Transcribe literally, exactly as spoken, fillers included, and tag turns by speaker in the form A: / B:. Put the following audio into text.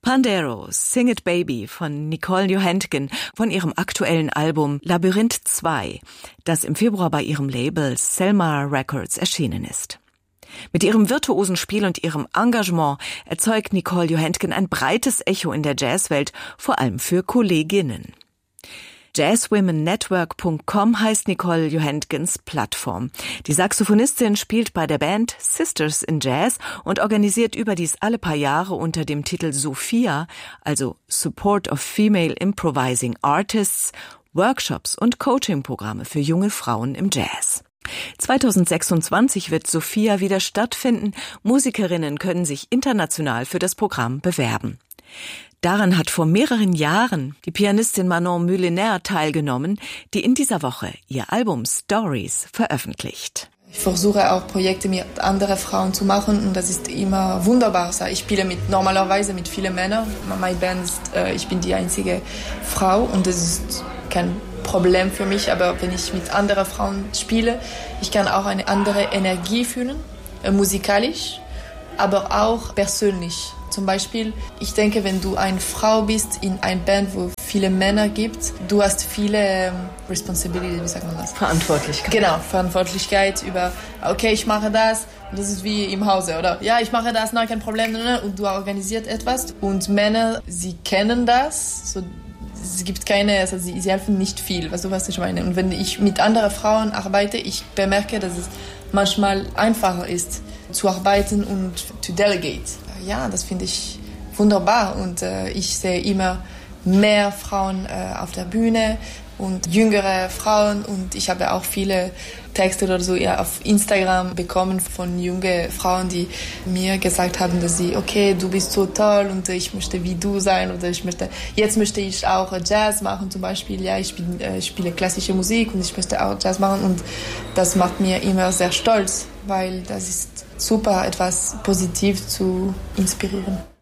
A: Pandero, Sing It Baby von Nicole Johentgen von ihrem aktuellen Album Labyrinth zwei, das im Februar bei ihrem Label Selma Records erschienen ist. Mit ihrem virtuosen Spiel und ihrem Engagement erzeugt Nicole Johentgen ein breites Echo in der Jazzwelt, vor allem für Kolleginnen. jazz women network punkt com heißt Nicole Johentgens Plattform. Die Saxophonistin spielt bei der Band Sisters in Jazz und organisiert überdies alle paar Jahre unter dem Titel Sophia, also Support of Female Improvising Artists, Workshops und Coaching-Programme für junge Frauen im Jazz. zweitausendsechsundzwanzig wird Sophia wieder stattfinden. Musikerinnen können sich international für das Programm bewerben. Daran hat vor mehreren Jahren die Pianistin Manon Mulliner teilgenommen, die in dieser Woche ihr Album Stories veröffentlicht.
B: Ich versuche auch Projekte mit anderen Frauen zu machen und das ist immer wunderbar. Ich spiele mit, normalerweise mit vielen Männern. Meine Band ist, äh, ich bin die einzige Frau und das ist kein Problem für mich, aber wenn ich mit anderen Frauen spiele, ich kann auch eine andere Energie fühlen, äh, musikalisch, aber auch persönlich. Zum Beispiel, ich denke, wenn du eine Frau bist in einer Band, wo viele Männer gibt, du hast viele ähm, Responsibility, wie sagt man das?
A: Verantwortlichkeit.
B: Genau, Verantwortlichkeit über, okay, ich mache das, und das ist wie im Hause, oder? Ja, ich mache das, nein, kein Problem, und du organisierst etwas. Und Männer, sie kennen das, so, es gibt keine, also sie, sie helfen nicht viel, weißt du, was ich meine? Und wenn ich mit anderen Frauen arbeite, ich bemerke, dass es manchmal einfacher ist, zu arbeiten und zu delegate. Ja, das finde ich wunderbar und äh, ich sehe immer mehr Frauen äh, auf der Bühne und jüngere Frauen und ich habe auch viele Texte oder so ja, auf Instagram bekommen von jungen Frauen, die mir gesagt haben, dass sie, okay, du bist so toll und ich möchte wie du sein oder ich möchte, jetzt möchte ich auch Jazz machen zum Beispiel, ja, ich bin, äh, spiele klassische Musik und ich möchte auch Jazz machen und das macht mir immer sehr stolz, weil das ist super, etwas positiv zu inspirieren.